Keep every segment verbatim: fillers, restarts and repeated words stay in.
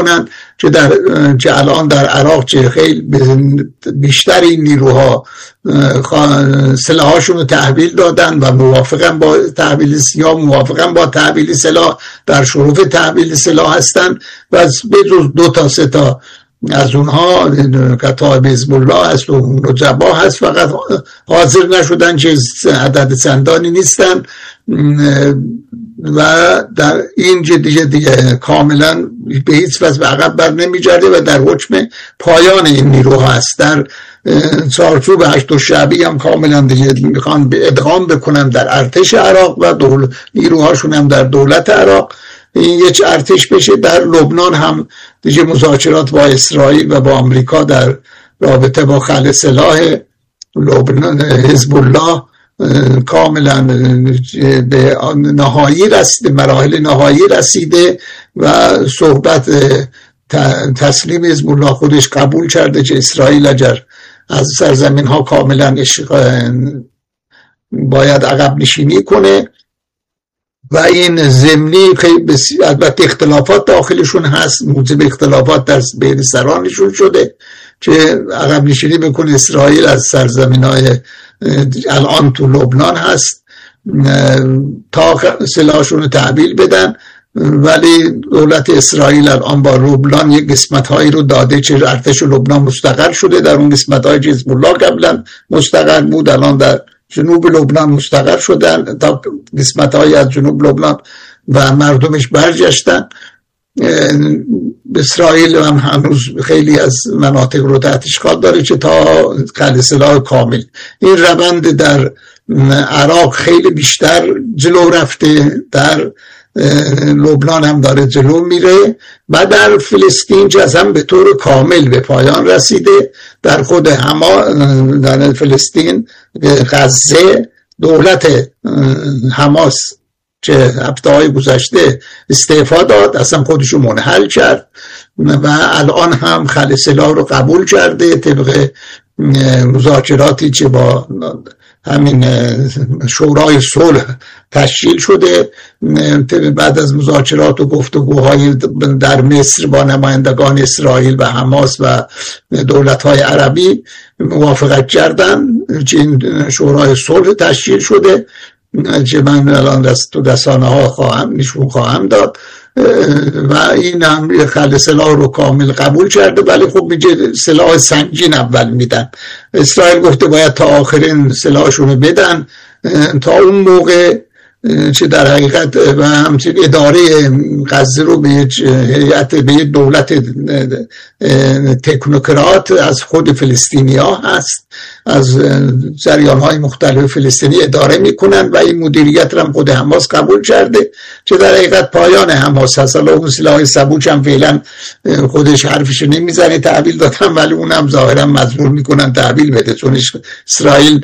میکنن که در که الان در عراق چه خیلی بیشتر این نیروها سلاحاشون رو تحویل دادن و موافقن با تحویل یا موافقن با تحویل سلاح، در شروع تحویل سلاح هستن و بجز دو تا سه تا از اونها کتاب حزب الله هست و نجبا هست فقط حاضر نشدن، چه عدد چندانی نیستن و در این جدیه دیگه کاملا به هیچ وجه به عقب بر نمیگرده و در حکم پایان این نیروها هست. در چارچوب هشت شعبی هم کاملا دیگه میخوان ادغام بکنن در ارتش عراق و دول... نیروهاشون هم در دولت عراق این یک ارتش بشه. در لبنان هم دیگه مذاکرات با اسرائیل و با آمریکا در رابطه با خلع سلاح لبنان حزب الله کاملا به نهایی رسیده، مراحل نهایی رسیده و صحبت تسلیم حزب الله خودش قبول کرده که اسرائیل اگر از سرزمین ها کاملا باید عقب نشینی کنه و این ضمنی البته اختلافات داخلشون هست، موجب اختلافات در بین سرانشون شده که عقب نشینی بکنه اسرائیل از سرزمین‌های الان تو لبنان هست تا سلاحشون رو تحویل بدن، ولی دولت اسرائیل الان با لبنان یک قسمت‌هایی رو داده که ارتش لبنان مستقر شده. در اون قسمت‌های که حزب الله قبلا مستقر بود الان در جنوب لبنان مستقر شدن تا قسمت‌هایی از جنوب لبنان و مردمش برگشتن. اسرائیل هم هنوز خیلی از مناطق رو تحت اشغال داره که تا خلع سلاح کامل. این روند در عراق خیلی بیشتر جلو رفته، در لبنان هم داره جلو میره و در فلسطین که اصلا به طور کامل به پایان رسیده. در خود هما در فلسطین غزه دولت حماس که هفته های گذشته استعفا داد، اصلا خودشو منحل کرد و الان هم خلع سلاح رو قبول کرده طبق مذاکراتی که با همین شورای صلح تشکیل شده. بعد از مذاکرات و گفتگوهای در مصر با نمایندگان اسرائیل و حماس و دولت‌های عربی موافقت کردن که این شورای صلح تشکیل شده که من الان دست تو رسانه ها خواهم نشون خواهم داد و این هم خلع سلاح رو کامل قبول کرده، ولی خب میگه سلاح سنگین اول میدن. اسرائیل گفته باید تا آخرین سلاحشون رو بدن، تا اون موقع چه در حقیقت و همچنین اداره غزه رو به یک هیئت به یک دولت تکنوکرات از خود فلسطینی ها هست، از جریان های مختلف فلسطینی اداره میکنن و این مدیریت رو هم خود حماس قبول کرده که در حقیقت پایان حماس هست. حالا اون سلاح سبوک هم فعلا خودش حرفش نمیزنه تحویل دادن، ولی اونم ظاهرا مجبور میکنن تحویل بده چون اسرائیل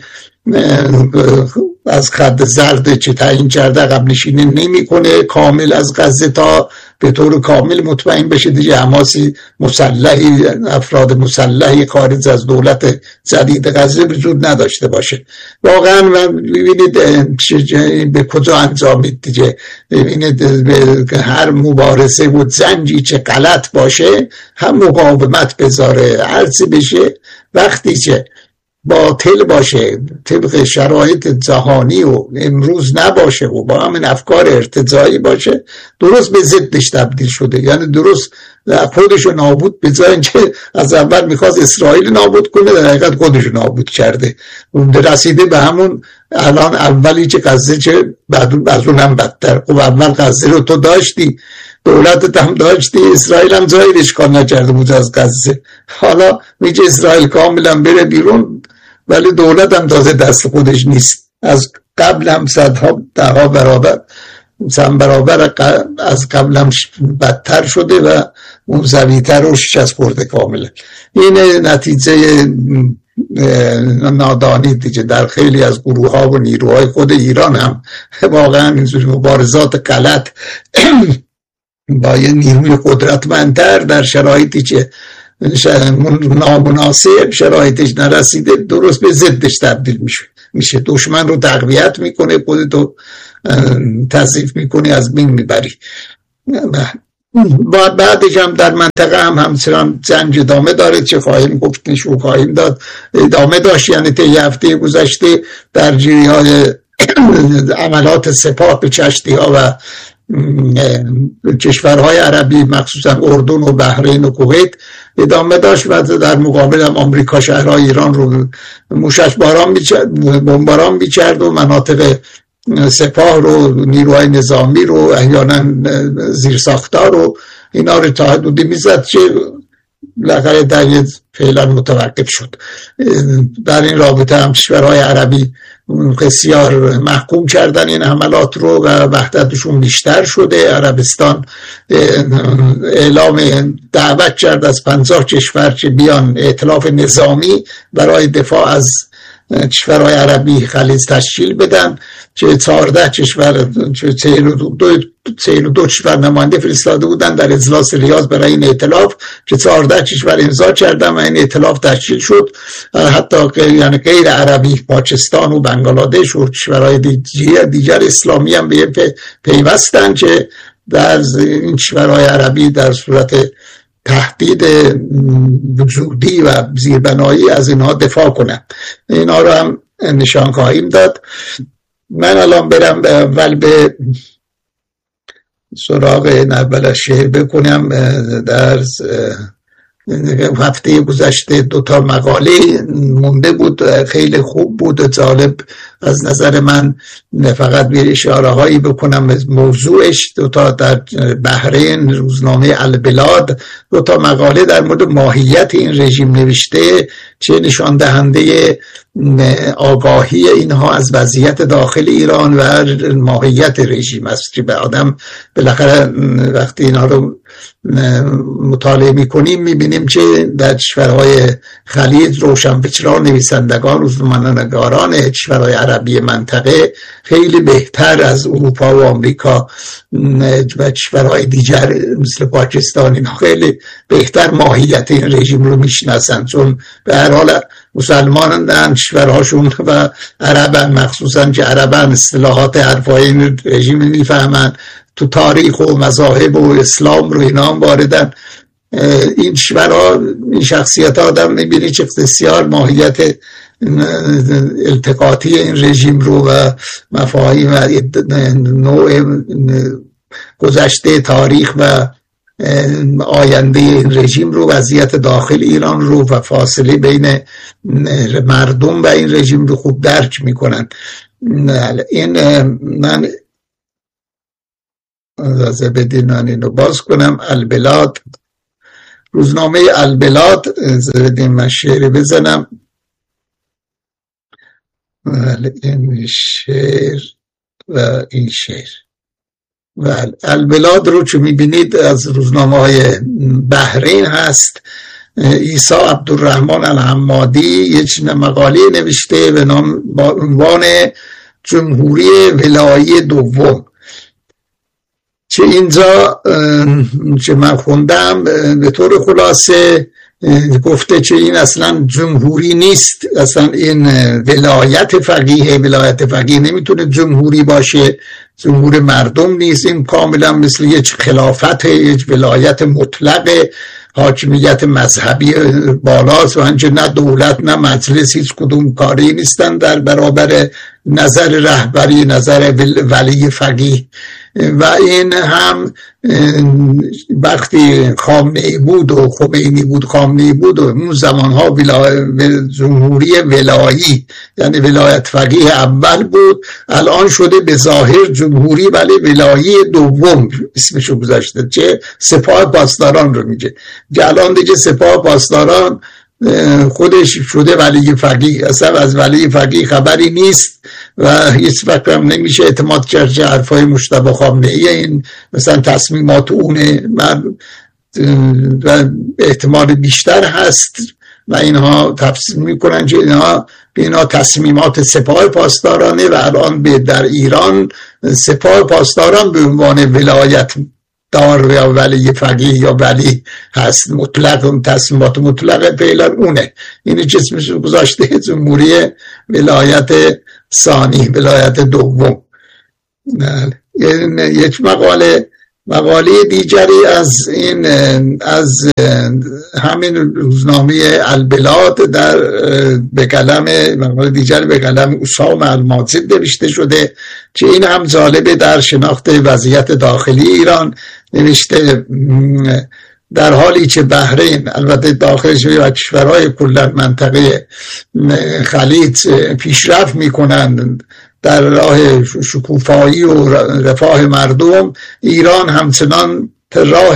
از خط زرد چه تعیین کرده عقب نشینی نمیکنه کامل از غزه تا به طور کامل مطمئن بشه دیگه حماسی مسلحی افراد مسلحی خارج از دولت جدید غزه وجود نداشته باشه. واقعا ببینید به کجا انجامید دیگه. ببینید به هر مبارزه و زنجی چه غلط باشه هم مقاومت بذاره، هرچی بشه وقتی چه باطل باشه طبق شرایط جهانی و امروز نباشه و با همین افکار ارتجاعی باشه درست به ضدش تبدیل شده. یعنی درست خودشو نابود به جای اینکه از اول میخواست اسرائیل نابود کنه در حقیقت خودشو نابود کرده. رسیده به همون الان اولی که غزه چه بعد از اونم بدتر. خب اول غزه رو تو داشتی، دولتت هم داشتی، اسرائیل هم جایی اشغال نکرده بود از غزه. حالا میگه اسرائیل کاملا بره بیرون ولی دولت هم تازه دست خودش نیست. از قبل هم صدها دهها برابر سم برابر از قبل هم بدتر شده و اون زویتر رو شکست خورده کاملا. این نتیجه نادانی دیگه در خیلی از گروه ها و نیروهای خود ایران هم واقعا اینجور مبارزات غلط با یه نیروی قدرتمندتر در شرایطی که نامناسب شرایطش نرسیده درست به ضدش تبدیل میشه میشه دشمن رو تقویت میکنه، خودتو تضعیف میکنه، از بین میبری. بعدش هم در منطقه هم همچنان جنگ ادامه داره، چه خواهیم گفت نشون خواهیم داد، ادامه داشت. یعنی طی هفته گذشته در جریان عملات سپاه به کشتی ها و کشورهای عربی مخصوصا اردن و بحرین و کویت ادامه داشت و در مقابل هم آمریکا شهرهای ایران رو موشک باران بمباران می‌کرد و مناطق سپاه رو، نیروهای نظامی رو، احیانا زیرساختار رو، اینا رو تا حدودی میزد که بالاخره در فعلا متوقف شد. در این رابطه هم کشورهای عربی بسیار محکوم کردن این حملات رو و وحدتشون بیشتر شده. عربستان اعلام دعوت کرد از پنجاه کشور که بیان ائتلاف نظامی برای دفاع از کشورهای عربی خلیج تشکیل بدن، که چهارده کشور چهل و دو کشور نماینده فرستاده بودن در اجلاس ریاض برای این ائتلاف، که چهارده کشور امضا کردن و این ائتلاف تشکیل شد. حتی یعنی غیر عربی پاکستان و بنگلادش و کشورهای دیگر, دیگر اسلامی هم به پیوستن که در این کشورهای عربی در صورت تهدید وجودی و زیربنایی از اینها دفاع کنن. اینا رو هم نشان خواهیم داد. من الان برم اول به سراغ اول شعر بکنم. در هفته گذشته دو تا مقاله مونده بود، خیلی خوب بود، جالب از نظر من. فقط به اشاره هایی بکنم از موضوعش. دو تا در بحرین روزنامه البلاد دو تا مقاله در مورد ماهیت این رژیم نوشته، چه نشان دهنده آگاهی اینها از وضعیت داخل ایران و ماهیت رژیم است که به آدم بالاخره وقتی اینها رو مطالعه میکنیم میبینیم که در کشورهای خلیج روشنفکران، نویسندگان، روزنامه‌نگاران کشورهای عربی منطقه خیلی بهتر از اروپا و آمریکا و کشورهای دیگر مثل پاکستان اینا خیلی بهتر ماهیت این رژیم رو میشناسن، چون به هر حال مسلمانان در کشورهاشون و عربن، مخصوصا که عربن اصطلاحات حرفای این رژیم میفهمن، تو تاریخ و مذاهب و اسلام رو اینا هم واردن. این کشورها، این شخصیت ها آدم میبینی که بسیار ماهیت التقاطی این رژیم رو و مفاهیم و نوع گذشته تاریخ و آینده این رژیم رو، وضعیت داخل ایران رو و فاصله بین مردم و این رژیم رو خوب درک میکنن. این من اجازه بدین من اینو باز کنم. البلاد، روزنامه البلاد، اجازه بدین من شعر بزنم. این شعر و این شعر و البلاد رو چون میبینید از روزنامه های بحرین هست. عیسی عبدالرحمن الحمادی یک مقاله نوشته به نام با عنوان جمهوری ولایی دوم، که اینجا که من خوندم به طور خلاصه گفته که این اصلا جمهوری نیست، اصلا این ولایت فقیه. ولایت فقیه نمیتونه جمهوری باشه، جمهور مردم نیست، این کاملا مثل یک خلافت، یک ولایت مطلق، حاکمیت مذهبی بالاست و انجا نه دولت نه مجلس هیچ کدوم کاری نیستن در برابر نظر رهبری، نظر ولی فقیه. و این هم وقتی خامنه‌ای بود و خمینی بود، خامنه‌ای بود و اون زمانها ولا... جمهوری ولایی یعنی ولایت فقیه اول بود، الان شده به ظاهر جمهوری ولی ولایی دوم اسمشو گذاشته، چه سپاه پاسداران رو میگه. الان دیگه سپاه پاسداران خودش شده ولی فقیه، اصلا از ولی فقیه خبری نیست و هیچ وقت هم نمیشه اعتماد کرد که حرفای مجتبی خامنه‌ای این مثلا تصمیمات اونه و احتمال بیشتر هست و اینها تفسیر میکنن که اینها اینا تصمیمات سپاه پاسدارانه و الان به در ایران سپاه پاسداران به عنوان ولایت دار یا ولی فقیه یا ولی هست مطلق، تصمیمات مطلق فعلا اونه. این جسمش گذاشته جمهوری ولایت ثانی، ولایت دوم. یک مقاله مقاله دیگری از این از همین روزنامه البلاد در به قلم مقاله دیگری به قلم اسامه الماجد نوشته شده که این هم جالبه. در شناخت وضعیت داخلی ایران نوشته در حالی که بحرین البته داخلش و کشورهای کل منطقه خلیج پیشرفت میکنند در راه شکوفایی و رفاه مردم، ایران همچنان راه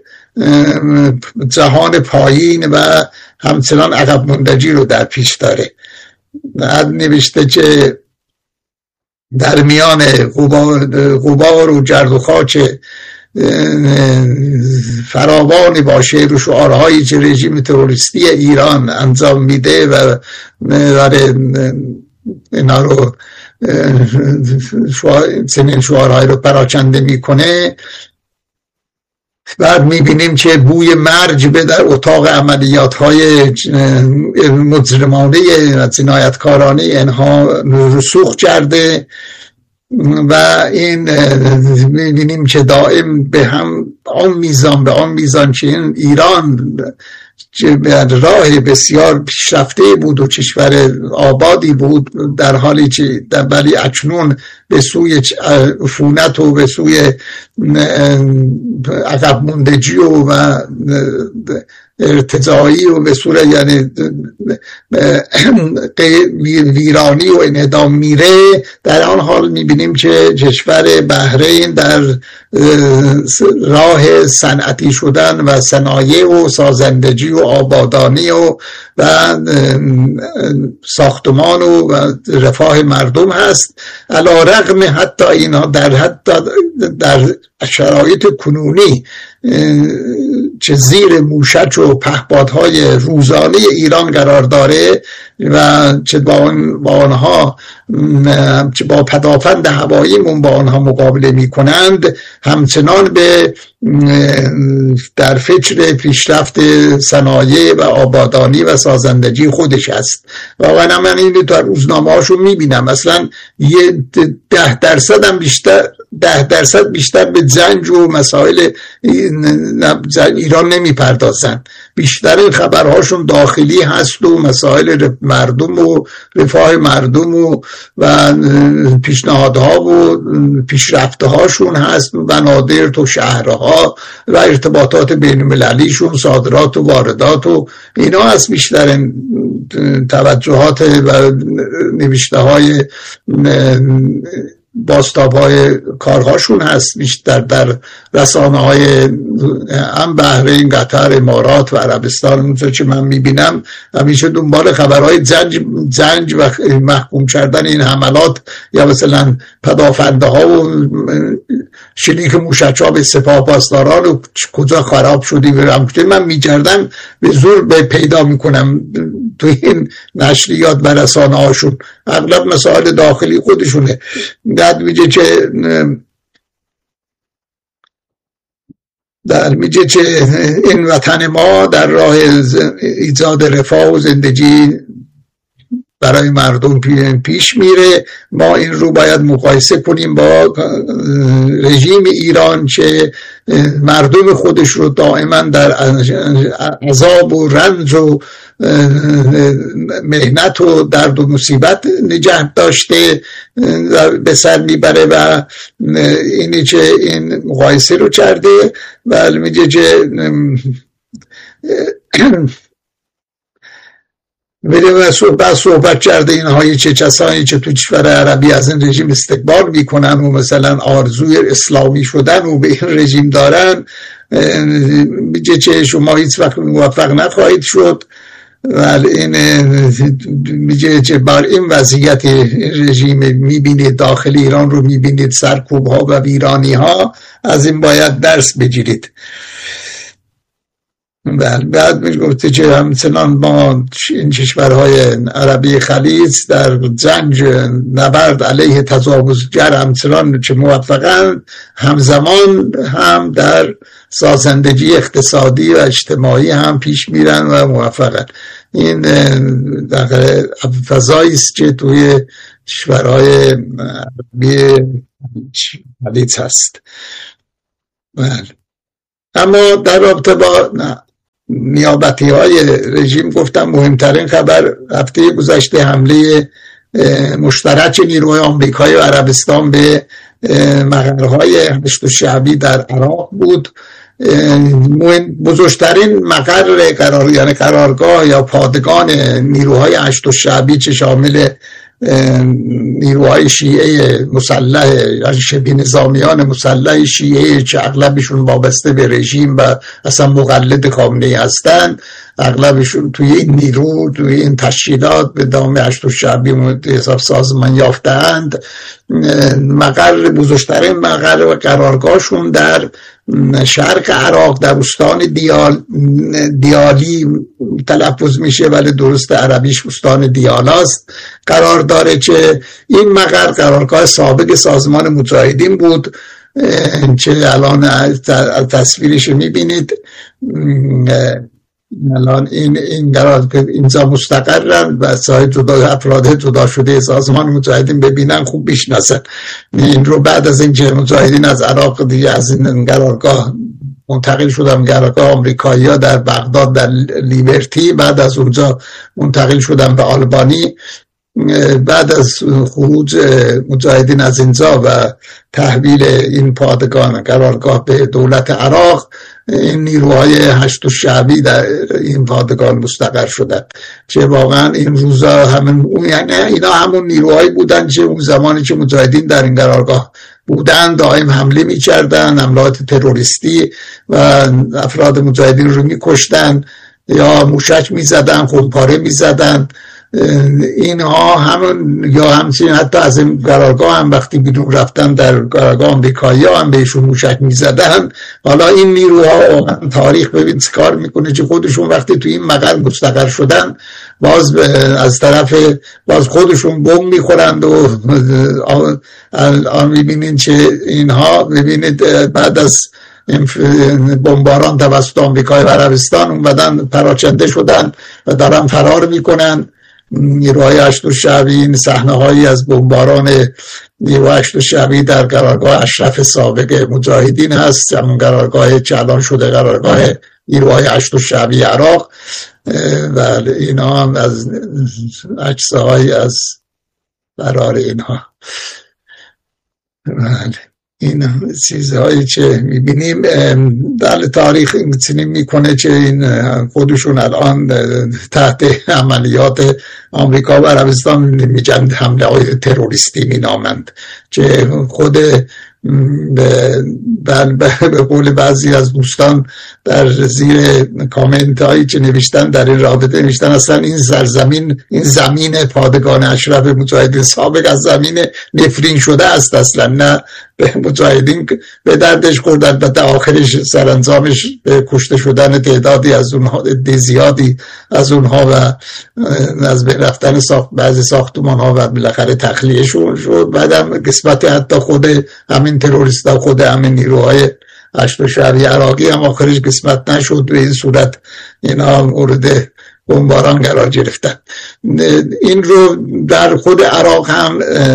جهان پایین و همچنان عقب ماندگی رو در پیش داره. نوشته که در میان غبار و گرد و خاک فراوانی با شعر و شعارهایی که رژیم تروریستی ایران انجام میده و داره اینا رو چنین شعارهایی رو پراکنده میکنه، بعد میبینیم که بوی مرگ به در اتاق عملیات های مجرمانه و جنایتکارانه اینها رسوخ کرده و این میبینیم که دائم به هم آن میزان به آن میزان که این ایران که به راه بسیار پیشرفته بود و کشور آبادی بود، در حالی که ولی اکنون به سوی عفونت و به سوی عقب ماندگی و ارتجاعی و به صورت یعنی ویرانی و انهدام میره. در آن حال میبینیم که کشور بحرین در راه صنعتی شدن و صنایع و سازندگی و آبادانی و و ساختمان و رفاه مردم هست، علی رغم حتی اینا در حتی در شرایط کنونی چه زیر موشک و پهپادهای روزانه ایران قرار داره و چه با, آن با آنها چه با پدافند هواییمون با آنها مقابله می کنند، همچنان به در فکر پیشرفت صنایع و آبادانی و سازندگی خودش است. واقعا من این در روزنامه هاشو می بینم، مثلا یه ده درصد هم بیشتر ده درصد بیشتر به جنگ و مسائل ایران نمی پردازن. بیشتر خبرهاشون داخلی هست و مسائل مردم و رفاه مردم و, و پیشنهادها و پیشرفتهاشون هست، بنادر و شهرها و ارتباطات بین المللیشون، صادرات و واردات و اینا هست بیشتر توجهات و نوشته های باستاب های کارهاشون هست بیشتر در رسانه های هم بحرین، قطر، امارات و عربستان. اونجا که من میبینم همیشه دنبال خبرهای جنگ جنگ و محکوم کردن این حملات یا مثلا پدافنده ها و شلیک موشک ها به سپاه پاسداران و کجا خراب شدی برم من میگردم به زور به پیدا میکنم تو این نشریات و رسانه هاشون. اغلب مسائل داخلی خودشونه. در میگه که در میگه که این وطن ما در راه ایجاد رفاه و زندگی برای مردم پیش میره. ما این رو باید مقایسه کنیم با رژیم ایران که مردم خودش رو دائما در عذاب و رنج و مهنت و درد و مصیبت نگه داشته به سر میبره و اینی که این مقایسه رو کرده و میگه که و صحبت صحبت کرده اینهایی چه کسانی که تو کشور عربی از این رژیم استقبال میکنن و مثلا آرزوی اسلامی شدن و به این رژیم دارن، میگه که شما هیچ وقت موفق نخواهید شد. ولی این میگه که بر این وضعیت رژیم میبینید داخل ایران رو میبینید سرکوب ها و ویرانی ها، از این باید درس بگیرید. بعد میگفته که همچنان ما این کشورهای عربی خلیج در جنگ نبرد علیه تجاوزگر همچنان که موفقن، همزمان هم در سازندگی اقتصادی و اجتماعی هم پیش میرن و موفقن. این در فضایی است که توی کشورهای عربی خلیج هست. بله. اما در رابطه با نیابتی های رژیم گفتم مهمترین خبر هفته گذشته حمله مشترک نیروهای آمریکایی و عربستان به مقرهای هشت شعبی در عراق بود. بزرگترین مقر قرار یعنی قرارگاه یا پادگان نیروهای هشت شعبی چه شامل نیروهای شیعه مسلح یا شبه نظامیان مسلح شیعه که اغلبشون وابسته به رژیم و اصلا مقلد خامنه‌ای هستند، اغلبشون توی این نیرو توی این تشکیلات به نام هشت شعبی حساب سازمان یافته‌اند. مقر بزرگترین مقر و قرارگاهشون در شرق عراق در استان دیال دیالی تلفظ میشه ولی درست عربیش استان دیالاست قرار داره که این مقر قرارگاه سابق سازمان مجاهدین بود که الان تصویرش میبینید. الان این این قرار اینجا مستقرن و سایر جدا افراد جدا شده سازمان مجاهدین ببینن خوب بشناسن این رو. بعد از این که مجاهدین از عراق دیگه از این قرارگاه منتقل شدن قرارگاه آمریکایی‌ها در بغداد در لیبرتی، بعد از اونجا منتقل شدن به آلبانی. بعد از خروج مجاهدین از اینجا و تحویل این پادگان قرارگاه به دولت عراق، این نیروهای هشت شعبی در این پادگان مستقر شدن که واقعا این روزا همون یعنی اینا همون نیروهایی بودن که اون زمانی که مجاهدین در این قرارگاه بودن دائم حمله می‌کردن، حملات تروریستی و افراد مجاهدین رو می‌کشتن یا موشک می‌زدن، خودپاره می‌زدن. اینها همون یا همچنین حتی از این قرارگاه هم وقتی بیرون رفتن در قرارگاه آمریکایی ها هم بهشون موشک میزدن. حالا این نیروها تاریخ ببین کار میکنه که خودشون وقتی توی این مقر مستقر شدن باز از طرف باز خودشون بمب میخورند و الان میبینید که اینها ببینید بعد از بمباران توسط آمریکای و عربستان اومدن پراکنده شدن و دارن فرار میکنن. نیروهای هشت شعبی این صحنه هایی از بمباران نیروهای هشت شعبی در قرارگاه اشرف سابق مجاهدین هست، همون قرارگاه چالان شده قرارگاه نیروهای هشت شعبی عراق و اینا هم از عکس های از فرار اینها. این چیزهایی که میبینیم در تاریخ این میکنه که این خودشون الان تحت عملیات آمریکا و عربستان میگن حمله های تروریستی مینامند که خود به قول بعضی از دوستان در زیر کامنت هایی که نوشتن در این رابطه نوشتن اصلا این سرزمین این زمین پادگان اشرف مجاهدین سابق از زمین نفرین شده است، اصلا نه به مجاهدین به دردش خورد. البته آخرش سرانجامش به کشته شدن تعدادی از اونها زیادی از اونها و از بین رفتن ساخت بعضی ساختمان ها و بالاخره تخلیه شد. بعدم قسمت حتی خود همین تروریستا خود همین نیروهای هشت شعبی عراقی هم آخرش قسمت نشد. به این صورت اینا مورد بمباران قرار گرفتن. این رو در خود عراق هم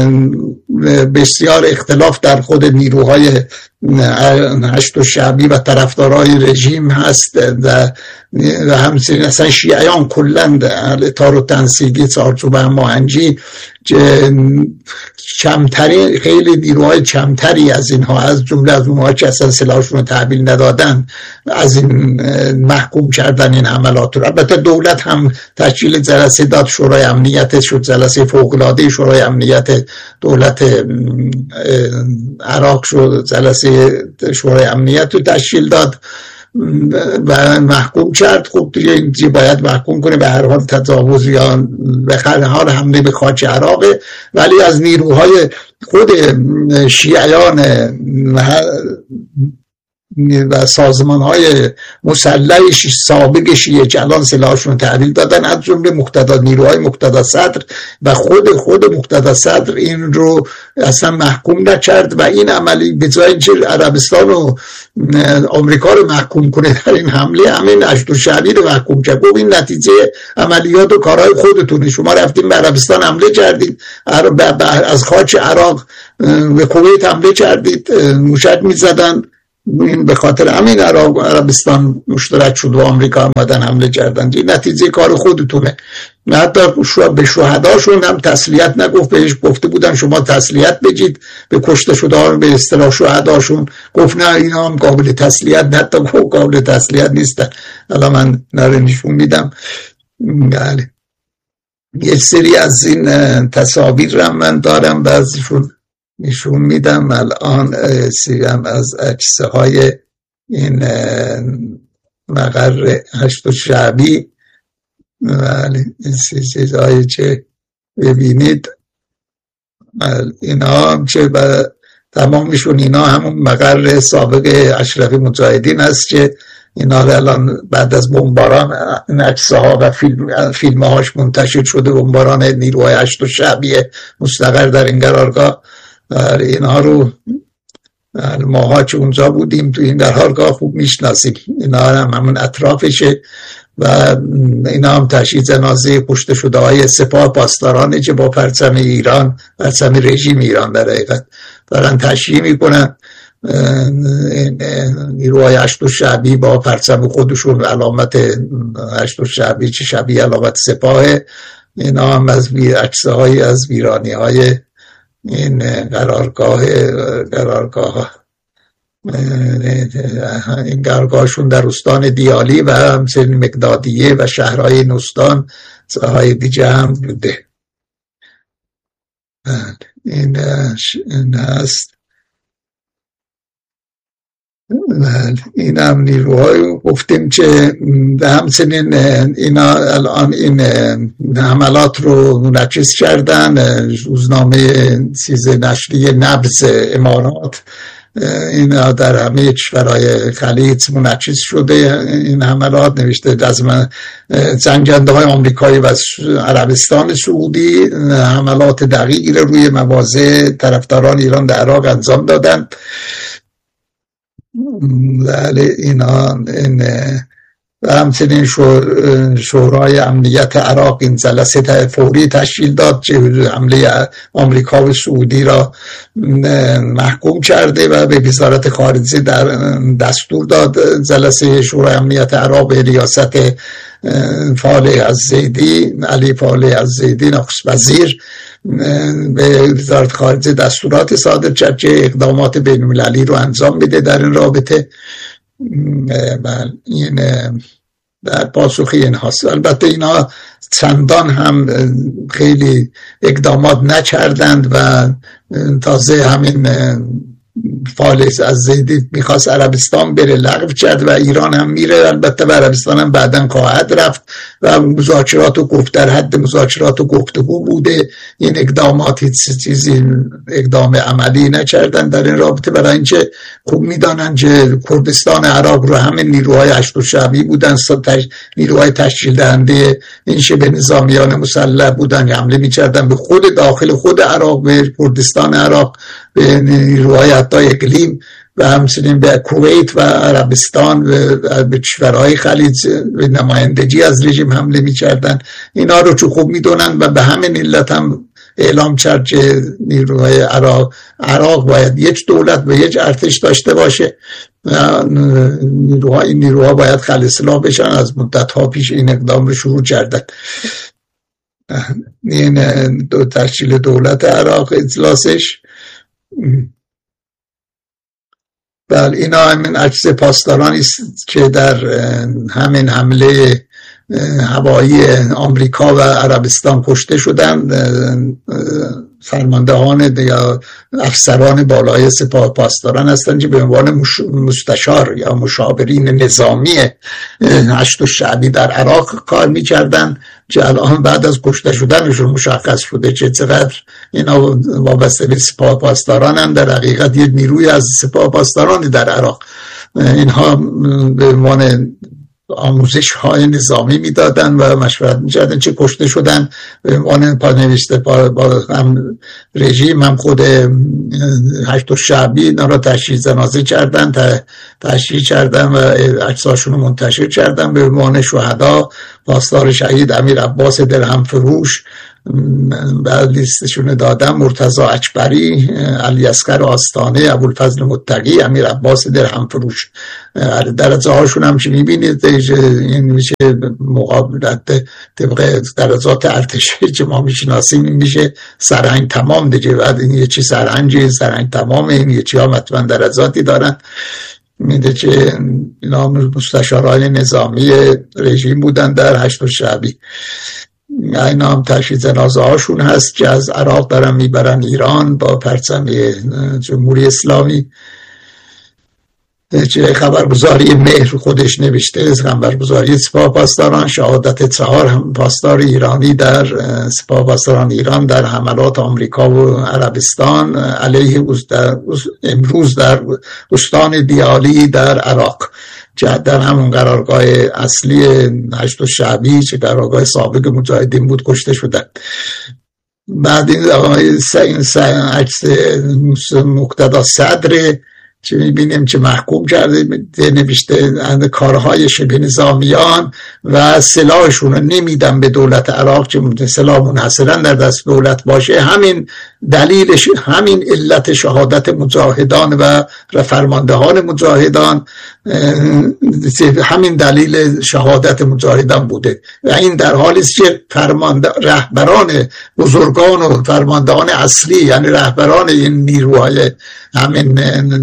بسیار اختلاف در خود نیروهای هشت شعبی و طرفدارای رژیم هست و همچنین اصلا شیعیان کلند تار و تنسیگی چارچوب هماهنگی که کمتری خیلی نیروهای کمتری از اینها از جمله از اونها که اصلا سلاحشون رو تحویل ندادن از این محکوم کردن این حملات رو. البته دولت هم تشکیل جلسه داد، شورای امنیت شد، جلسه فوق‌العاده شورای امنیت دولت عراق شد، جلسه شورای امنیت رو تشکیل داد و محکوم کرد. خب دیگه اینجا باید محکوم کنه به هر حال تجاوز یا به هر حال حمله به خاک عراقه. ولی از نیروهای خود شیعیان و سازمان های مسلح سابق شیعه که الان سلاحشون تحویل دادن از جمله مقتدا نیروهای مقتدا صدر و خود خود مقتدا صدر این رو اصلا محکوم نکرد و این عملی به جای اینکه عربستان و آمریکا رو محکوم کنه در این حمله همین هشت شعبی رو محکوم کرد. گفت این نتیجه عملیات و کارهای خودتونه، شما رفتیم به عربستان حمله کردید، از خاک عراق به کویت حمله کردید، موشک میزدن این به خاطر همین عرب عربستان مشترک شد و آمریکا آمدن حمله کردن. این نتیجه کار خودتونه. حتی به شهداشون هم تسلیت نگفت، بهش گفته بودن شما تسلیت بگید به کشته شده، به اصطلاح شهداشون گفت نه اینا هم قابل تسلیت، نه تا قابل تسلیت نیستن. الان من نره نشون میدم. بله یه سری از این تصاویر هم من دارم، بعضیشون نشون میدم الان. سیرم از عکسه های این مقر هشت شعبی. بله این چیزهایی چه ببینید اینا هم چه تمامشون اینا همون مقر سابق اشرف مجاهدین هست که اینا الان بعد از بمباران این عکسه ها و فیلم فیلم هاش منتشر شده. بمباران نیروهای هشت شعبی مستقر در این قرارگاه، اینها رو ماها که اونجا بودیم تو این قرارگاه خوب میشناسیم. اینا هم همون اطرافشه و اینا هم تشییع جنازه کشته شده های سپاه پاسدارانه که با پرچم ایران، پرچم رژیم ایران در حقیقت دارن تشییع میکنن. نیروهای هشت شعبی با پرچم خودشون، علامت هشت شعبی چه شبیه علامت سپاه. اینا هم از عکسه های از ویرانی های این قرارگاه قرارگاه این قرارگاهشون در استان دیالی و همچنین مقدادیه و شهرهای این استان های دیگه هم بوده. این این هست. این هم نیروهای گفتیم که همچنین اینا الان این حملات رو منعکس کردن. روزنامه چیز نشریه نبض امارات اینا در همه کشورهای خلیج منعکس شده. این حملات نوشته از جنگنده های آمریکایی و عربستان سعودی حملات دقیق روی مواضع طرفداران ایران در عراق انجام دادن. بله اینا این و همچنین شورای امنیت عراق این جلسه فوری تشکیل داد که حمله آمریکا و سعودی را محکوم کرده و به وزارت خارجه در دستور داد جلسه شورای امنیت عراق به ریاست فالح الزیدی، علی فالح الزیدی نخست وزیر، به وزارت خارجه دستورات صادر کرد که اقدامات بین المللی رو انجام بده در این رابطه. این در پاسخی این هست. البته اینا چندان هم خیلی اقدامات نکردند و تازه همین فالح الزیدی میخواست عربستان بره لغو کرد و ایران هم میره. البته و عربستان هم بعداً خواهد رفت و مذاکرات و گفت در حد مذاکرات و گفتگو بوده. این اقدامات هیچ چیزی اقدام عملی نکردن در این رابطه، برای اینکه خوب میدانن که کردستان عراق رو همه نیروهای هشت شعبی بودن، نیروهای تشکیل دهنده این شبه نظامیان مسلح بودن، حمله میکردن به خود داخل خود عراق، به کردستان عراق، به نیروهای حتی اقلیم و همچنین به کویت و عربستان و به کشورهای خلیج به نمایندگی از رژیم حمله می‌کردن. اینا رو چون خوب می‌دونن و به همین علت هم اعلام کرد که نیروهای عراق عراق باید یک دولت و یک ارتش داشته باشه. نیروها این نیروها باید خلأ بشن. از مدت‌ها پیش این اقدام رو شروع کردن. این دو تشکیل دولت عراق اجلاسش. بله اینا همین عکس پاسدارانی است که در همین حمله هوایی آمریکا و عربستان کشته شدند. فرماندهان یا افسران بالای سپاه پاسداران هستند که به عنوان مستشار یا مشاورین نظامی هشت شعبی در عراق کار می‌کردند که الان بعد از کشته شدنشون مشخص شده که چقدر اینا وابسته به سپاه پاسداران هم در حقیقت یک نیروی از سپاه پاسداران در عراق. اینها به عنوان آموزش های نظامی میدادن و مشورت میکردن چه کشته شدن به عنوان پانوشته با هم رژیم هم خود هشت شعبی اینا را تشییع جنازه کردن تشییع کردن و عکساشون رو منتشر کردن به عنوان شهدا. پاسدار شهید امیر عباس درهم فروش بعد لیستشون دادم: مرتضی اکبری، علی اصغر آستانه، ابوالفضل متقی، امیر عباس درهم فروش. درجه هاشون هم که میبینید این میشه مقابلت طبق درجات ارتش که ما میشناسیم، این میشه سرهنگ تمام دیگه. بعد این یه چی سرهنگی، سرهنگ تمام، این یه چی ها مطمئن درجاتی دارن. میده که اینا مستشاران نظامی رژیم بودن در هشت شعبی. اینا هم تشییع جنازه هاشون هست که از عراق دارن میبرن ایران با پرچم جمهوری اسلامی. چه خبرگزاری مهر خودش نوشته، خبرگزاری سپاه پاسداران: شهادت چهار هم پاسدار ایرانی در سپاه پاسداران ایران در حملات آمریکا و عربستان علیه در امروز در استان دیالی در عراق، که در همون قرارگاه اصلی هشت شعبی که قرارگاه سابق مجاهدین بود کشته شدن. بعد این عکس مقتدا صدر که میبینیم که محکوم کرده، نوشته کارهای شبه نظامیان و سلاحشون رو نمیدن به دولت عراق که سلاح منحصرا در دست دولت باشه. همین دلیلش، همین علت شهادت مجاهدان و فرماندهان مجاهدان، همین دلیل شهادت مجاهدان بوده. و این در حالی است که فرمانده رهبران بزرگان و فرماندهان اصلی، یعنی رهبران این نیروهای همین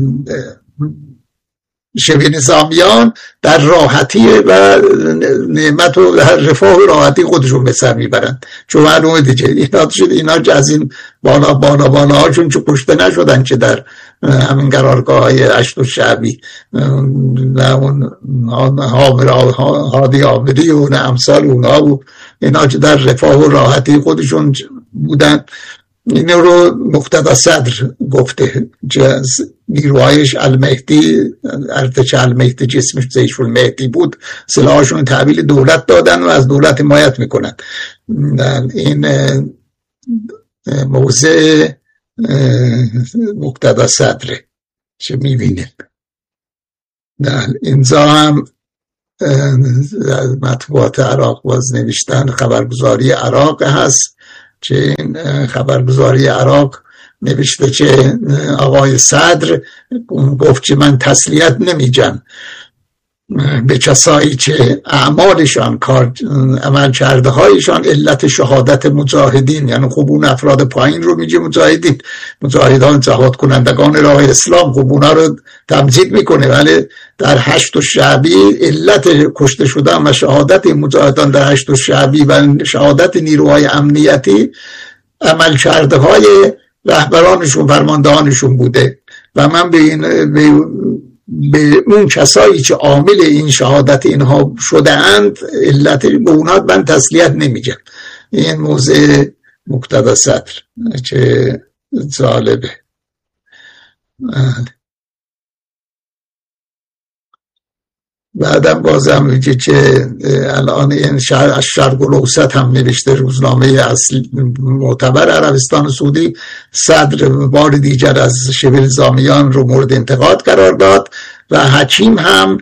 شبه نظامیان در راحتی و نعمت و رفاه و راحتی خودشون به سر میبرند. چون معلومه دیگه اینا شد اینا از این بالا بالا بالا هاشون چون کشته نشدن که در همین قرارگاه های هشت شعبی و اون هادی آمدی و اون امثال اونا و اینا که در رفاه و راحتی خودشون بودن. این رو مقتدا صدر گفته که نیروهایش المهدی، ارتش المهدی جسمش زیش المهدی بود، سلاحشون تحویل دولت دادن و از دولت حمایت میکنن. این موضع مقتدا صدره چه میبینیم. اینجا هم مطبوعات عراق باز نوشتن، خبرگزاری عراق هست که این خبرگزاری عراق نوشته که آقای صدر گفت که من تسلیت نمیجم به کسایی که اعمالشان، کار عمل کرده هایشان علت شهادت مجاهدین، یعنی خب اون افراد پایین رو میگه مجاهدین، مجاهدان جهاد کنندگان راه اسلام، خب اونا رو تمجید میکنه. ولی در هشت شعبی علت کشته شدن و شهادت مجاهدان در هشت شعبی و شهادت نیروهای امنیتی عمل کرده های رهبرانشون، فرماندهانشون بوده. و من به این به به اون کسایی که عامل این شهادت اینها شده اند علت به اونا من تسلیت نمیگم. این موضع مقتدا صدر که جالبه. بعدم بازم میگه که الان این شهر از شرق الاوسط هم نوشته، روزنامه اصلی معتبر عربستان سعودی، صدر بار دیگر از شبه نظامیان رو مورد انتقاد قرار داد. و حکیم هم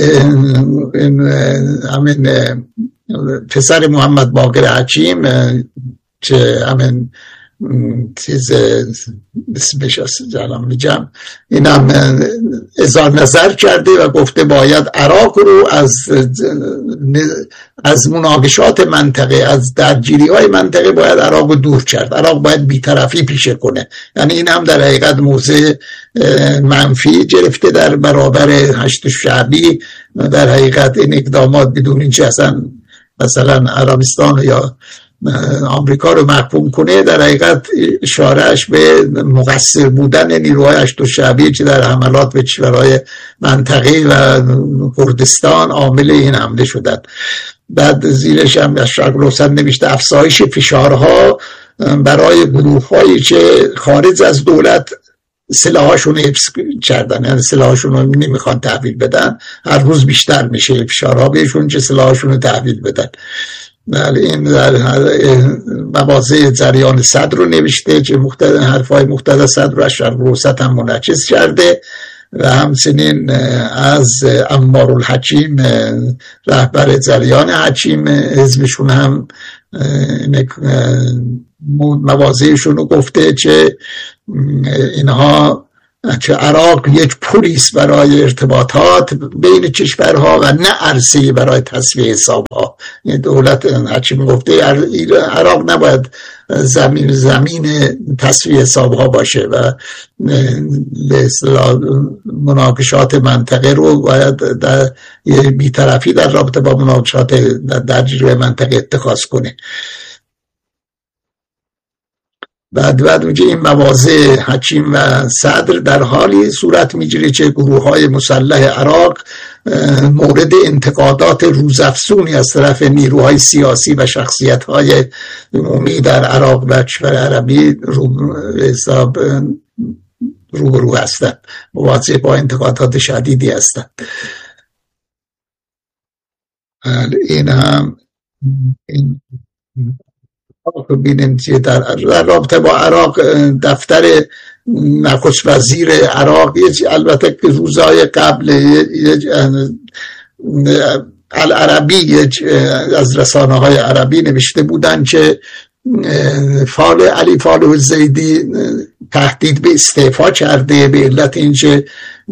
همین پسر محمد باقر حکیم که همین چیز اسمش جلم میجم، این هم اظهار نظر کرده و گفته باید عراق رو از از مناقشات منطقه، از درگیری های منطقه باید عراق رو دور کرد. عراق باید بی‌طرفی پیشه کنه. یعنی این هم در حقیقت موضع منفی گرفته در برابر هشت شعبی. در حقیقت این اقدامات بدون اینکه اصلا مثلا عربستان یا آمریکا رو محکوم کنه، در حقیقت اشارهش به مقصر بودن نیروهای هشت شعبی که در حملات به کشورهای منطقه و کردستان عامل این حمله شدند. بعد زیرش هم از شرق الاوسط نوشته افزایش فشارها برای گروه‌هایی که خارج از دولت سلاحاشون حفظ کردن، یعنی سلاحاشون رو نمیخوان تحویل بدن، هر روز بیشتر میشه فشارها بهشون که سلاحاشون رو تحویل بدن. این مواضع جریان صدر رو نوشته که حرفای مقتدا صدر رو از شرق الاوسط هم منعکس کرده. و همچنین از عمار الحکیم رهبر جریان حکیم حزبشون هم مواضعشون رو گفته، چه اینها چه عراق یک پلیس برای ارتباطات بین کشورها و نه عرصه برای تصفیه حسابها. دولت هرچی میگفته عراق نباید زمین زمین تصفیه حسابها باشه و به اصطلاح مناقشات منطقه رو باید در بی‌طرفی در رابطه با مناقشات در جریان منطقه اتخاذ کنه. بعد بعد اونجا این مواضع حکیم و صدر در حالی صورت میگیره که گروه های مسلح عراق مورد انتقادات روزافزونی از طرف نیروهای سیاسی و شخصیت های عمومی در عراق و کشور عربی رو حساب روبرو هستند، مواجه با انتقادات شدیدی هستند. این هم این ببینیم که در رابطه با عراق دفتر نخست وزیر عراق البته که روزهای قبل العربی از رسانه های عربی نوشته بودن که فال علی فالح الزیدی تهدید به استعفا کرده به علت اینکه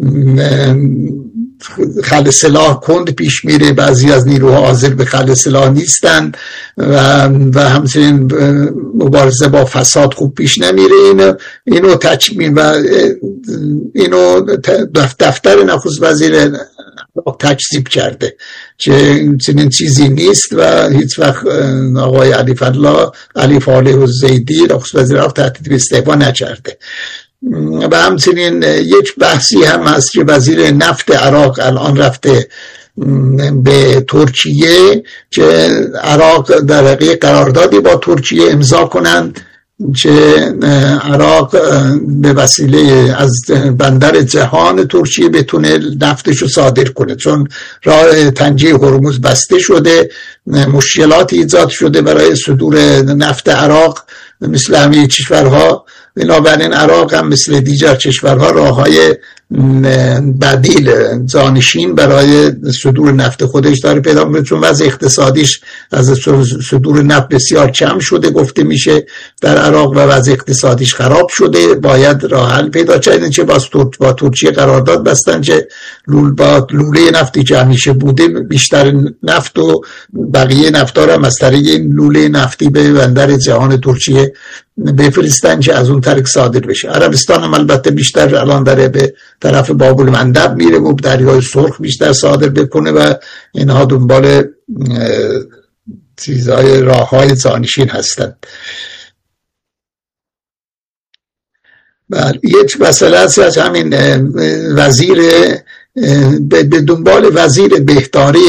خلع سلاح کند پیش میره، بعضی از نیروها حاضر به خلع سلاح نیستند و و همچنین مبارزه با فساد خوب پیش نمیره. اینو اینو تکمیل و اینو دفتر نخست وزیر تکذیب کرده که چنین چیزی نیست و هیچ وقت آقای علی فالح علی فالح الزیدی نخست وزیر عراق تهدید به استعفا نکرده. و همچنین یک بحثی هم هست که وزیر نفت عراق الان رفته به ترکیه که عراق در واقع قراردادی با ترکیه امضا کنند که عراق به وسیله از بندر جهان ترکیه بتونه نفتش رو صادر کنه، چون راه تنجیه هرمز بسته شده، مشکلاتی ایجاد شده برای صدور نفت عراق مثل همه کشورها. بنابراین عراق هم مثل دیگر کشورها راههای بدیل جانشین برای صدور نفت خودش داره پیدا میکنه، چون وضع اقتصادیش از صدور نفت بسیار کم شده گفته میشه در عراق و وضع اقتصادیش خراب شده. باید راه حل پیدا کردن چه با, با ترکیه قرارداد بستن که لول با لوله نفتی که همیشه بوده بیشتر نفت و بقیه نفتا رو از طریق این لوله نفتی به بندر جهان ترکیه بفرستن که از اون طریق صادر بشه. عربستان هم البته بیشتر الان داره به طرف باب المندب میره و دریای سرخ بیشتر صادر بکنه و اینها دنبال چیزهای راههای جانشین هستند. یک مسئله هست از همین وزیر به دنبال وزیر بهداری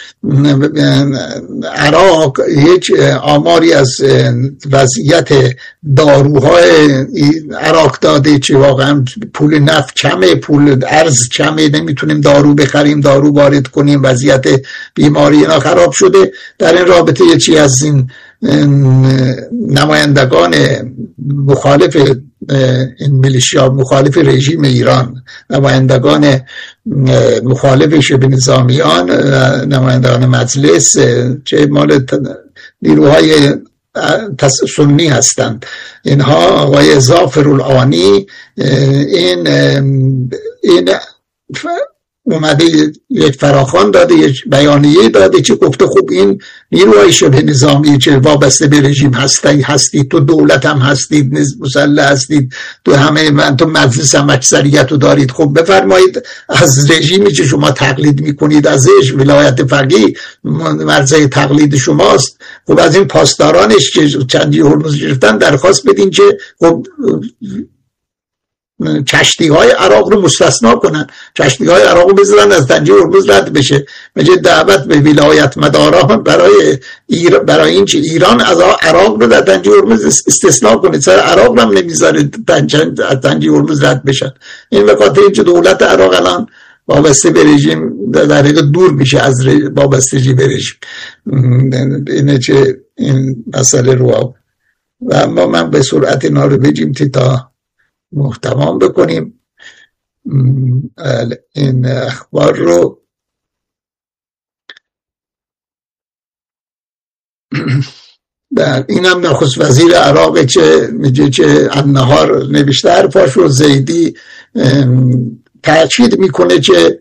عراق یک آماری از وضعیت داروهای عراق داده که واقعا پول نفت کمه، پول ارز کمه، نمیتونیم دارو بخریم، دارو وارد کنیم، وضعیت بیماری اینا خراب شده. در این رابطه یکی از این نمایندگان مخالف این میلیشیا مخالف رژیم ایران، نمایندگان مخالف شبه نظامیان، نمایندگان مجلس که مال نیروهای سنی هستند، اینها آقای ظافر العانی این این اومده یک فراخوان داده، یک بیانیه داده که گفته خب این نیروهای شبه نظامی که وابسته به رژیم هستی هستید، تو دولت هم هستید، مسلح هستید، تو همه من تو مجلس هم اکثریت رو دارید، خب بفرمایید از رژیمی که شما تقلید میکنید ازش، ولایت فقیه مرزه تقلید شماست، خب از این پاسدارانش که چندی هرمز گرفتن درخواست بدین که خب کشتی های عراق رو مستثنا کنن، کشتی های عراق رو بذارن از تنجیه هرمز رد بشه. میگه دعوت به ولایت مداران برای ایر... برای اینکه ایران از عراق رو در تنجیه هرمز استثنا کنه، سر عراق هم نمیذاره از تنجیه هرمز رد بشن. این به خاطر اینکه دولت عراق الان وابسته به رژیم در حقیقت دور میشه از وابستگی به رژیم. اینه که این مسئله رو و اما من به سرعت اینا رو بگیم تا محتمام بکنیم. این اخبار رو در اینم نخست وزیر عراق که میگه که النهار نوشته حرفاش رو، زیدی تأکید میکنه که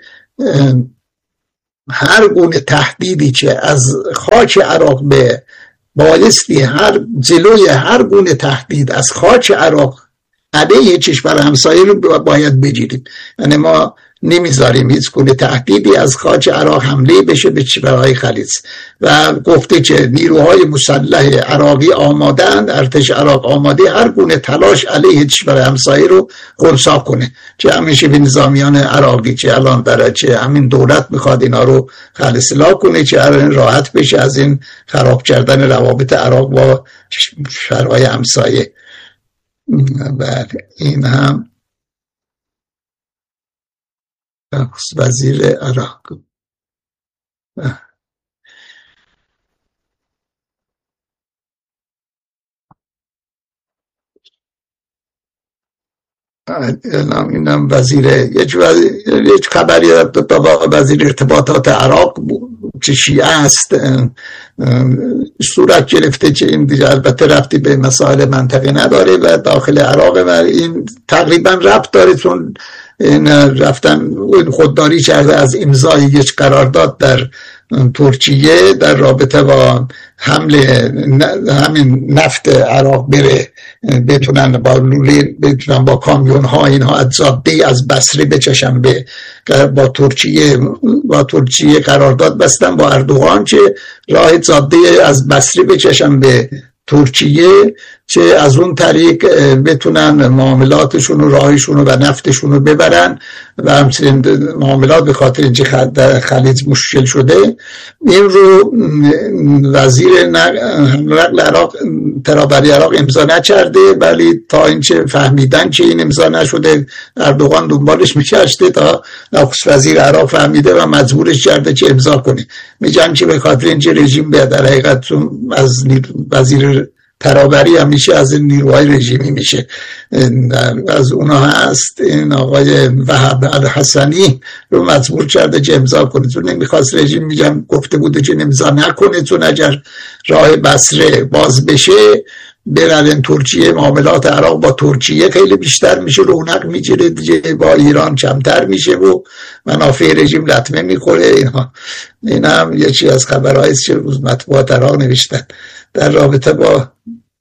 هر گونه تهدیدی که از خاک عراق به بایستی هر جلوی هر گونه تهدید از خاک عراق علیه کشور همسایه رو باید بگیریم. یعنی ما نمیذاریم هیچ گونه تهدیدی از خاک عراق حمله بشه به کشورهای خلیج. و گفته که نیروهای مسلح عراقی آماده‌اند، ارتش عراق آماده هر گونه تلاش علیه کشور همسایه رو خنثی کنه، که همیشه به نظامیان عراقی که الان داره که همین دولت میخواد اینا رو خالص اصلاح کنه که راحت بشه از این خراب کردن روابط عراق با کشورهای همسایه. بله این هم وزیر عراق. اینم وزیر یک یک خبری تا وزیر ارتباطات عراق که شیعه است صورت گرفته که این دیگه البته ربطی به مسائل منطقی نداره و داخل عراق و این تقریبا ربط داره، چون این رفتن خودداری کرده از امضای یک قرارداد در ترکیه در رابطه با حمل همین نفت عراق بره، بتونن با لوله بتونن با کامیون ها اینها از جاده از بصره بچشن به با ترکیه با ترکیه قرارداد بستن با اردوغان که راه جاده از بصره بچشن به ترکیه که از اون طریق بتونن معاملاتشون و راهشون و نفتشون رو ببرن و همچنین معاملات به خاطر اینکه در خلیج مشکل شده. این رو وزیر نقل عراق ترابری عراق امضا نکرده، ولی تا اینکه فهمیدن که این امضا نشده اردوغان دنبالش می‌گشته تا نخست وزیر عراق فهمیده و مجبورش کرده که امضا کنه. میگن که به خاطر اینکه رژیم به در حقیقت از وزیر ترابری همیشه از این نیروهای رژیمی میشه، از اونها هست. این آقای وهاب الحسنی رو مجبور کرده که امضا کنه، چون نمیخواست رژیم، میگم گفته بوده که امضا نکنه، چون اگر راه بصره باز بشه برن ترکیه، معاملات عراق با ترکیه خیلی بیشتر میشه، رونق میگیره دیگه، با ایران کمتر میشه و منافع رژیم لطمه میخوره. اینها این هم یکی از خبرهایی است که روز مطبوعات عراق نوشتن در رابطه با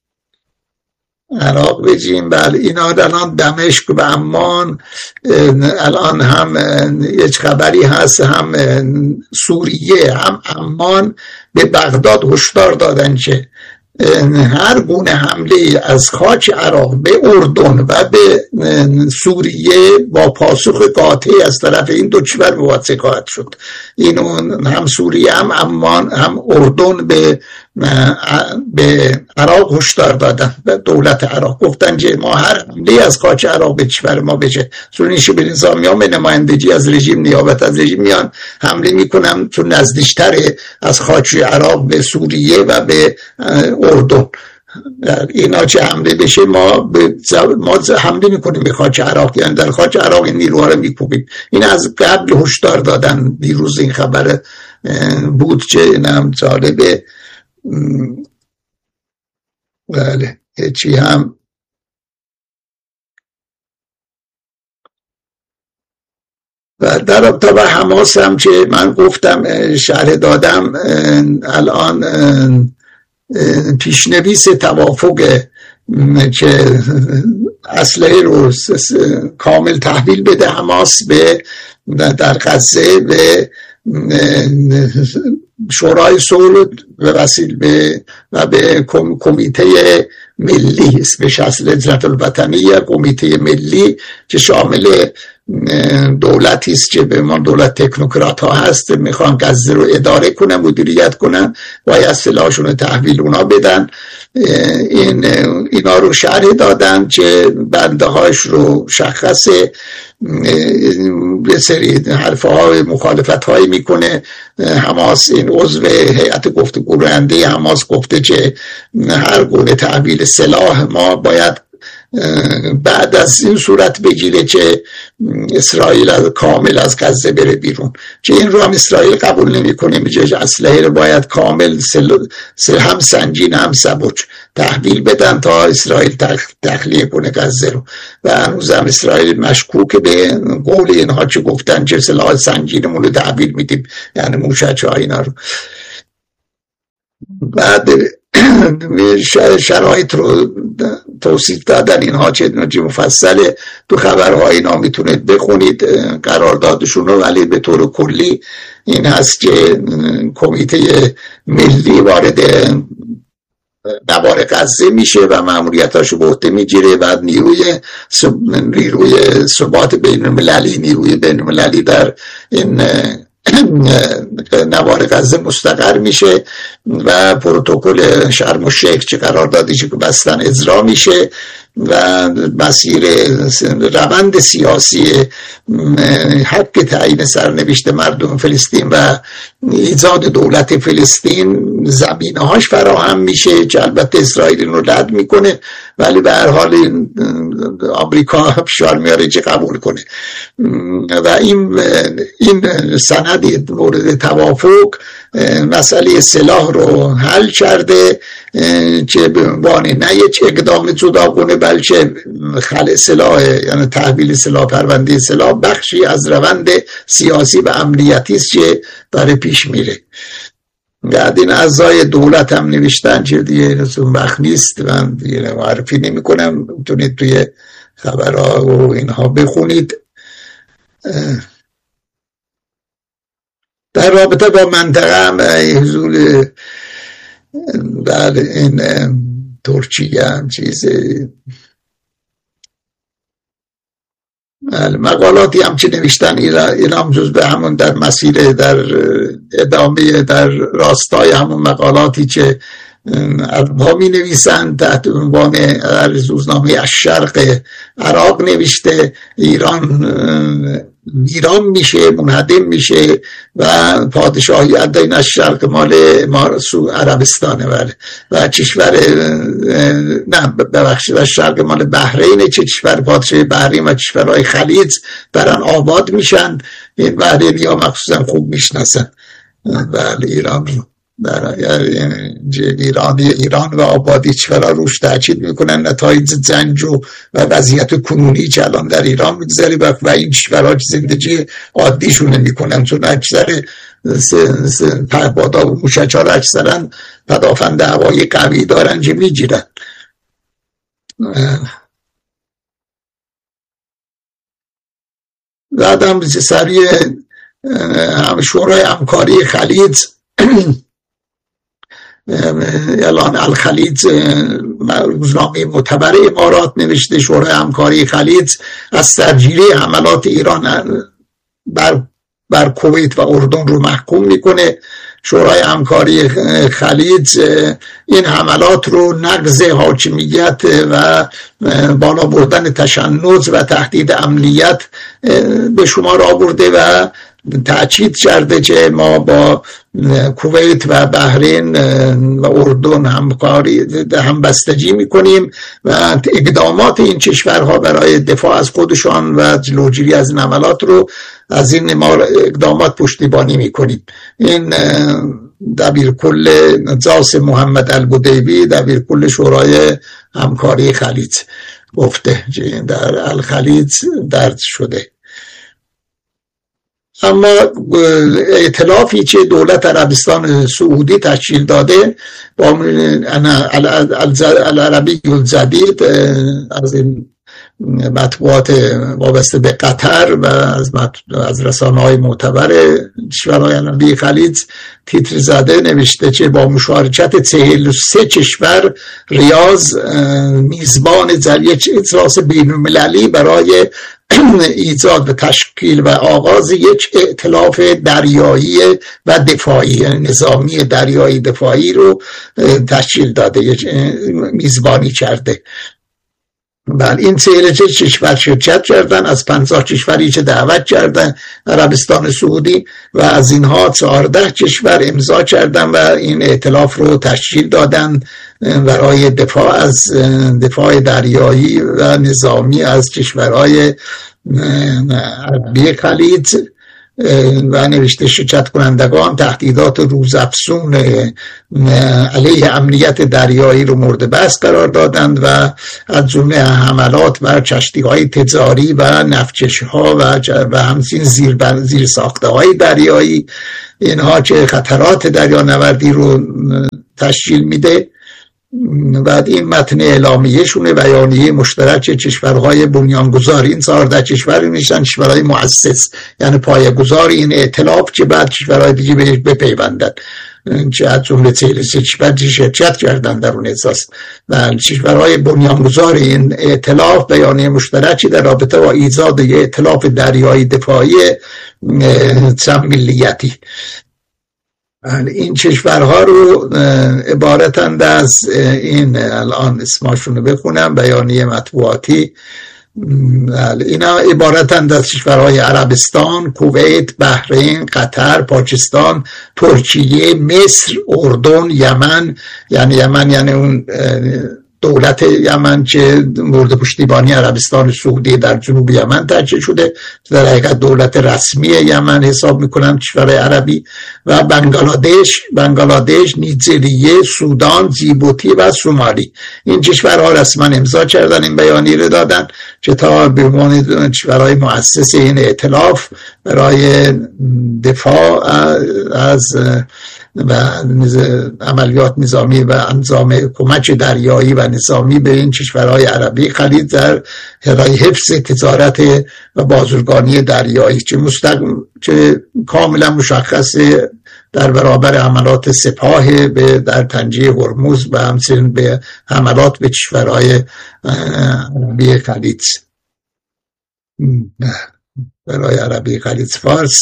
عراق. بجیم بله اینا الان دمشق و عمان، الان هم یک خبری هست، هم سوریه هم عمان به بغداد هشدار دادن که هر گونه حمله از خاک عراق به اردن و به سوریه با پاسخ قاطعی از طرف این دو کشور مواجه خواهد شد. این هم سوریه هم عمان هم اردن به به عراق هشدار دادن، به دولت عراق گفتن که ما هر حمله از خاک عراق به کشور ما بشه، چون اینش به نظامیان به نمایندگی از رژیم، نیابت از رژیم میان حمله میکنن، چون نزدیکتره از خاک عراق به سوریه و به اردن. اینا چه حمله بشه ما به ما حمله میکنیم به خاک عراق، یعنی در خاک عراق نیروها رو میکوبیم. این از قبل هشدار دادن. دیروز این خبر بود که اینم جالبه. بله چی هم و در رابطه با حماس هم که من گفتم شرح دادم، الان پیشنویس توافق که اسلحه رو کامل تحویل بده حماس به در غزه به شورای صلح و وسیل به و به کمیته ملی، اسمش اصل لجنت الوطنیه، کمیته ملی که شامل دولتی است که به ما دولت تکنوکرات ها هست، میخوان غزه رو اداره کنن، مدیریت کنن، باید سلاحشون رو تحویل اونا بدن. این اینا رو شرح دادن که بنده هاش رو شخصه، به سری حرف های مخالفت هایی میکنه حماس. این عضو هیئت گفتگو رنده حماس گفته که هر گونه تحویل سلاح ما باید بعد از این صورت بگیره که اسرائیل از کامل از غزه بره بیرون، که این رو هم اسرائیل قبول نمیکنه، میگه اسلحه رو باید کامل سل... سل هم سنگین هم سبک تحویل بدن تا اسرائیل تخلیه کنه غزه رو. و هنوز هم اسرائیل مشکوک به قول اینها که گفتن که سلاح سنگینمون رو تحویل میدیم، یعنی موشک ها اینا رو. بعد شرایط رو توصیف دادن اینها چه مفصله تو خبرهای اینا میتونید بخونید قراردادشون رو، ولی به طور کلی این هست که کمیته ملی وارد نوار غزه میشه و مأموریتاشو به عهده میگیره و نیروی نیروی ثبات بین المللی نیروی بین المللی در این نوار غزه مستقر میشه و پروتکل شرم الشیخ که قراردادی که بستن اجرا میشه و مسیر روند سیاسی حق تعیین سرنوشت مردم فلسطین و ایجاد دولت فلسطین زمینهاش فراهم میشه، که البته اسرائیل رو رد میکنه، ولی به هر حال آمریکا فشار میاره که قبول کنه. و این این سند مورد توافق مسئله سلاح رو حل کرده، که به عنوان نه یک اقدام جداگانه بلکه خلع سلاح، یعنی تحویل سلاح، پرونده سلاح بخشی از روند سیاسی و امنیتی است که داره پیش میره. بعد این اعضای دولت هم نوشتن که دیگه اون وقت نیست، من دیگه معرفی نمی کنم، میتونید توی خبرها و اینها بخونید. در رابطه با منطقه هم حضور در این ترکیه هم چیز مقالاتی هم که نوشتن این هم جز به همون در مسیر در ادامه در راستای همون مقالاتی که اربا می نویسند تحت عنوان روزنامه الشرق عراق نوشته ایران ویران میشه، منهدم میشه و پادشاهی ادین الشرق مال عربستانه بله و کشور نه ببخشید الشرق مال بحرین، چه کشور پادشاهی بحرین و کشورهای خلیج برن آباد میشن. این بحرینی ها مخصوصا خوب میشناسن بله ایران رو، در ایرانی ایران و آبادی کشورها روش تاکید میکنن، نتایج جنگ و وضعیت کنونی که الان در ایران میگذره و این کشورها زندگی عادیشون نمیکنن، چون اکثر پهپادا و موشک ها را اکثرا پدافند هوایی قوی دارن که میگیرن. بعدم سریع شورای همکاری خلیج الان الخلیج روزنامه معتبر امارات نوشته شورای همکاری خلیج از سرگیری حملات ایران بر بر کویت و اردن رو محکوم میکنه. شورای همکاری خلیج این حملات رو نقض حاکمیت و بالا بردن تشنج و تهدید امنیت به شمار آورده و تأکید کرده که ما با کویت و بحرین و اردن همکاری همبستگی میکنیم و اقدامات این کشورها برای دفاع از خودشان و جلوگیری از این حملات رو از این اقدامات پشتیبانی میکنیم. این دبیر کل جاس محمد البدیبی دبیر کل شورای همکاری خلیج گفته که در الخلیج درج شده. اما ائتلافی که دولت عربستان سعودی تشکیل داده با العربی الجدید از این مطبوعات وابسته به قطر و از از رسانه‌های معتبر کشورهای عربی خلیج تیتر زده نوشته که با مشارکت چهل و سه کشور ریاض میزبان یک اجلاس بین‌المللی برای ایجاد و تشکیل و آغاز یک ائتلاف دریایی و دفاعی، نظامی دریایی دفاعی رو تشکیل داده، میزبانی کرده. بله این چهل کشور شرکت کردن، از پنجاه کشوری که دعوت کردن عربستان سعودی و از اینها چهارده کشور امضا کردن و این ائتلاف رو تشکیل دادن برای دفاع از دفاع دریایی و نظامی از کشورهای عربی خلیج و نوشته شرکت کنندگان تهدیدات روزافزون علیه امنیت دریایی رو مورد بحث قرار دادند و از جمله حملات بر کشتی‌های تجاری و نفتکشی‌ها و همچنین زیر زیر ساخته‌های دریایی، اینها که خطرات دریانوردی رو تشکیل میده. بعد این متن اعلامیه شونه بیانیه مشترک کشورهای بنیانگذار، این چهارده کشور میشن کشورهای مؤسس، یعنی پایه‌گذار این ائتلاف که بعد کشورهای دیگه بهش بپیوندن، چه از جمله چهل کشور شرکت کردن در اون اساس و کشورهای بنیانگذار این ائتلاف بیانیه مشترکی در رابطه با ایجاد یک ائتلاف دریایی دفاعی چند ملیتی. این کشورها رو عبارتند از این، الان اسماشون رو بخونم، بیانیه مطبوعاتی، اینا عبارتند از کشورهای عربستان، کویت، بحرین، قطر، پاکستان، ترکیه، مصر، اردن، یمن، یعنی یمن یعنی اون دولت یمن که مورد پشتیبانی عربستان سعودی در جنوب یمن تأسیس شده، در حقیقت دولت رسمی یمن حساب میکنن کشورهای عربی، و بنگلادش، بنگلادش، نیجریه، سودان، جیبوتی و سومالی. این کشورها رسما امضا کردن، این بیانیه رو دادن که تا به عنوان کشورهای مؤسس این ائتلاف برای دفاع از و عملیات نظامی و انجام کمک دریایی و نظامی به این کشورهای عربی خلیج در برای حفظ تجارت و بازرگانی دریایی که مستقیم که کاملا مشخصه در برابر حملات سپاه به در تنجه هرمز و همچنین به حملات به کشورهای عربی خلیج برای عربی خلیج فارس.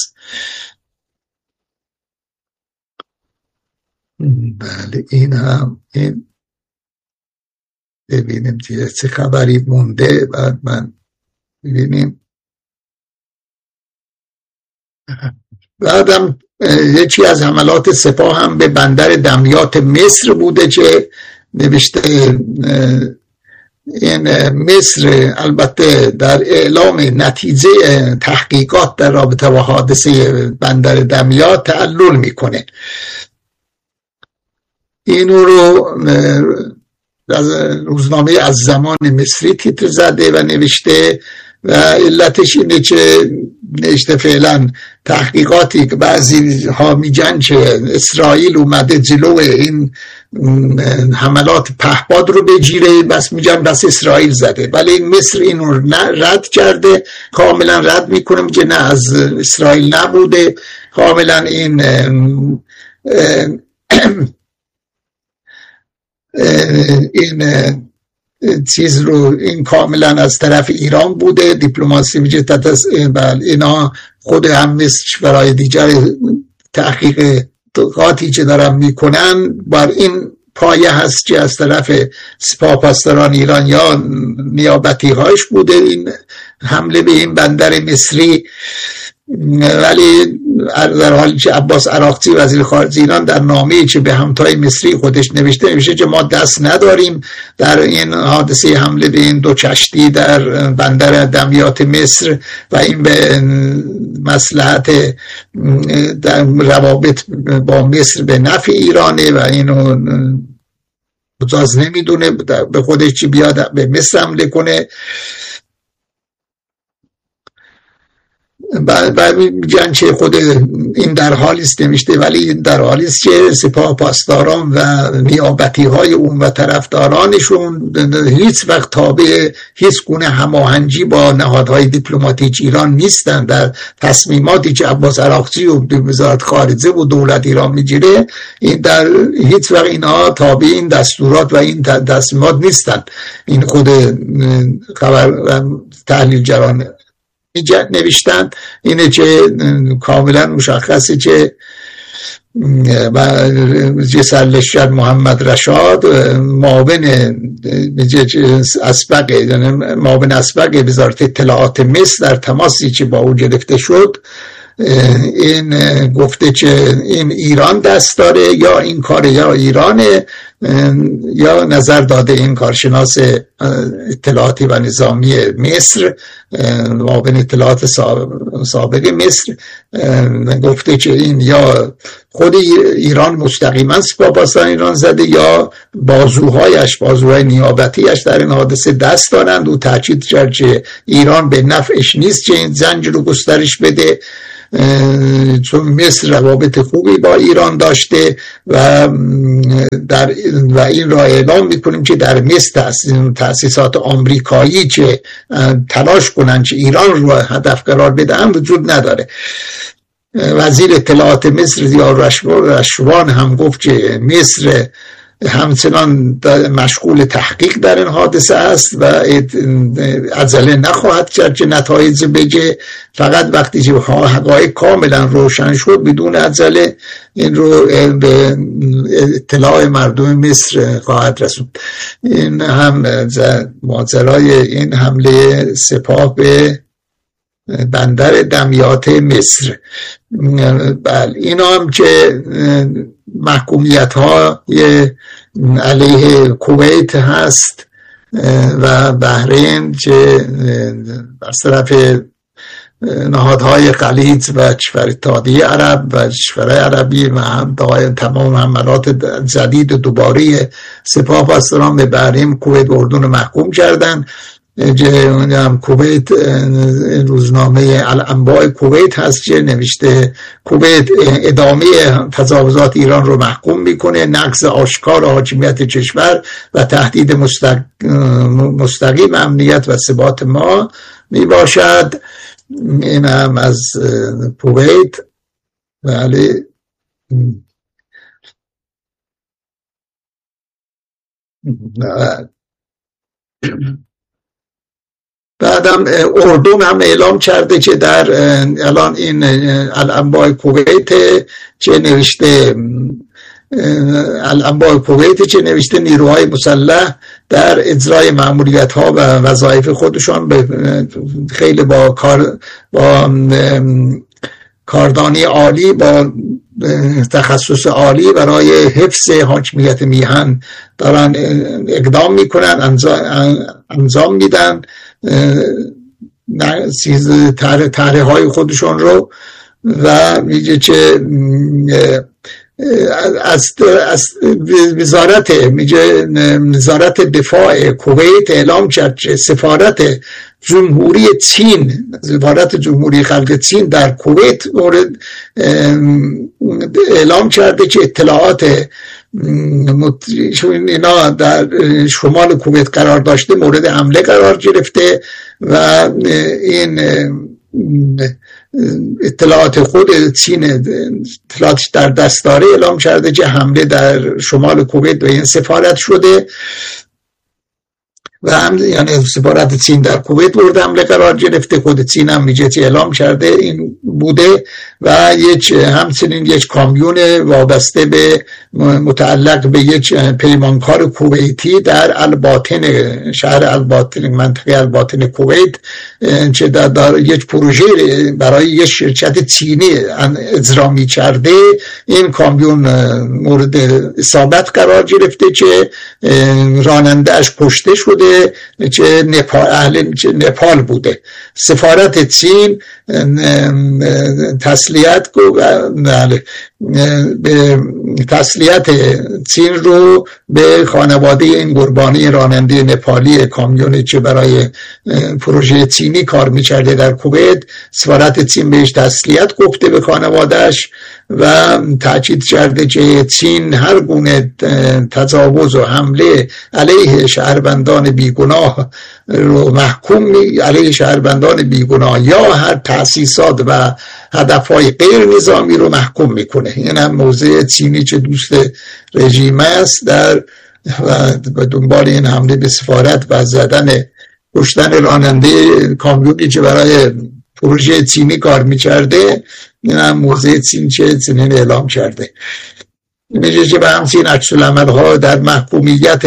بله این هم این ببینیم چه خبری مونده، بعد من ببینیم. بعدم یکی از حملات سپاه هم به بندر دمیات مصر بوده که نوشته این مصر البته در اعلام نتیجه تحقیقات در رابطه با حادثه بندر دمیات تعلل میکنه. اینو رو از روزنامه از زمان مصری تیتر زده و نوشته و علتش اینه که نوشته فعلا تحقیقاتی که بعضی ها میگن که اسرائیل اومده جلو این حملات پهپاد رو بگیره، بس میگن بس اسرائیل زده، ولی مصر این رو رد کرده، کاملا رد میکنه، میگه نه از اسرائیل نبوده، کاملا این این چیز رو این کاملا از طرف ایران بوده. دیپلماسی میگه بله اینا خود هم مثل برای دیگر تحقیقاتی که دارن میکنن بر این پایه هست که از طرف سپاه پاسداران ایران یا نیابتی هاش بوده این حمله به این بندر مصری. ولی در حالی که عباس عراقچی وزیر خارجه ایران در نامه‌ای که به همتای مصری خودش نوشته نوشته که ما دست نداریم در این حادثه حمله به این دو کشتی در بندر دمیات مصر و این به مصلحت در روابط با مصر به نفع ایرانه و اینو مجاز نمیدونه به خودش چی بیاد به مصر حمله کنه. بعد میگن که خود این در حالی است نمیشته، ولی در حالی است که سپاه پاسداران و نیابتی های اون و طرفدارانشون هیچ وقت تابع هیچ گونه هماهنگی با نهادهای دیپلماتیک ایران نیستن. در تصمیماتی که عباس عراقچی و وزارت خارجه و دولت ایران میگیره این در هیچ وقت اینها تابع این دستورات و این تصمیمات نیستن. این خود خبر تحلیلگران نوشتن اینه که کاملا مشخصه که سرلشکر محمد رشاد معاون اسبق معاون اسبق وزارت اطلاعات مصر در تماسی که با او گرفته شد این گفته که این ایران دست داره یا این کار یا ایرانه یا نظر داده این کارشناس اطلاعاتی و نظامی مصر معاون اطلاعات سابق مصر گفته که این یا خود ایران مستقیما سپاه پاسداران ایران زده یا بازوهایش بازوهای نیابتیش در این حادثه دست دارند. و تاکید کرد که ایران به نفعش نیست که این زنج رو گسترش بده، چون مصر روابط خوبی با ایران داشته و در و این را اعلام میکنیم که در مصر تأسیسات آمریکایی که تلاش کنند که ایران رو هدف قرار بدن وجود نداره. وزیر اطلاعات مصر ضیاء رشوان هم گفت که مصر همچنان مشغول تحقیق در این حادثه است و عجله نخواهد کرد که نتایج بگه، فقط وقتی که حقایق کاملا روشن شد بدون عجله این رو به اطلاع مردم مصر خواهد رسوند. این هم ماجرای این حمله سپاه به بندر دمیات مصر. بله اینا هم که محکومیت های علیه کویت هست و بحرین که از طرف نهادهای خلیج و کشور اتحادیه عرب و کشورهای عربی و هم تمام حملات جدید دوباره سپاه پاسداران به بحرین، کویت و اردن محکوم کردن. هم کویت روزنامه الانباء کویت هست که نوشته کویت ادامه تجاوزات ایران رو محکوم میکنه، نقض آشکار حاکمیت کشور و تهدید مستقیم امنیت و ثبات ما میباشد. این هم از کویت. ولی بعدم اردن هم اعلام کرده که در الان این الانباء کویت چه نوشته الانباء کویت چه نوشته نیروهای مسلح در اجرای مأموریت ها و وظایف خودشان به خیلی با کار با کاردانی عالی با تخصص عالی برای حفظ حاکمیت میهن دارن اقدام میکنن، انجام, انجام میدن طرح های خودشون رو و میگه که از از وزارت میگه وزارت دفاع کویت اعلام کرد که سفارت جمهوری چین سفارت جمهوری خلق چین در کویت مورد اعلام کرده که اطلاعات اینا در شمال کویت قرار داشته مورد حمله قرار گرفته و این اطلاعات خود چین اطلاعات در دست داره اعلام کرده که حمله در شمال کویت به این سفارت شده و هم یعنی سفارت چین در کویت مورد حمله قرار گرفته. خود چین هم میگه که اعلام کرده این بوده و یک همچنین یک کامیون وابسته به متعلق به یک پیمانکار کویتی در الباطن شهر الباطن منطقه الباطن کویت که در, در یک پروژه برای یک شرکت چینی اجرا می‌کرده این کامیون مورد اصابت قرار گرفته که راننده‌اش کشته شده که نپال اهل نپال بوده. سفارت چین تسلیت به تسلیت چین رو به خانواده این قربانی راننده نپالی کامیونی که برای پروژه چینی کار می‌کرده در کویت، سفارت چین بهش تسلیت گفته به خانواده‌اش و تاکید کرده که چین هر گونه تجاوز و حمله علیه شهروندان بیگناه رو محکوم می علیه شهروندان بیگناه یا هر تأسیسات و هدفهای غیر نظامی رو محکوم میکنه. این هم موضع چینی که دوست رژیم است در و دنبال این حمله به سفارت و زدن کشتن راننده کامیونی که برای پروژه چینی کار میکرده. این هم موضع چین که چنین اعلام کرده. میگه که به همچین عکس العمل ها در محکومیت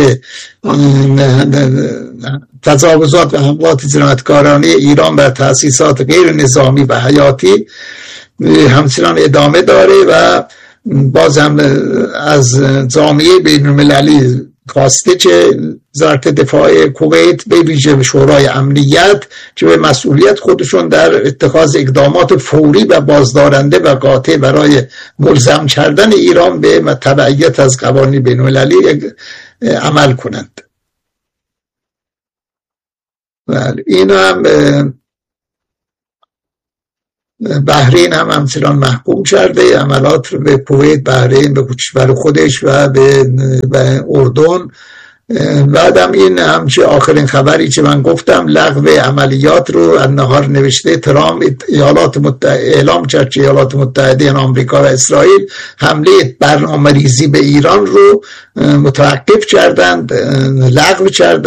تجاوزات و حملات جنایتکارانه ایران بر تأسیسات غیر نظامی و حیاتی همچنان ادامه داره و بازم از جامعه بین المللی خواسته که وزارت دفاع کویت به ویژه شورای امنیت که به مسئولیت خودشون در اتخاذ اقدامات فوری و بازدارنده و قاطع برای ملزم کردن ایران به تبعیت از قوانین بین المللی عمل کنند. این هم بحرین هم همچنان محکوم کرده عملات رو به کویت، بحرین، به کشور خودش و به, به اردن. بعدم این همچه آخرین خبری که من گفتم، لغو عملیات رو از نهار نوشته ترامپ ایالات متحده اعلام کرد که ایالات متحده آمریکا و اسرائیل حمله برنامه ریزی به ایران رو متوقف کردند، لغو کردند.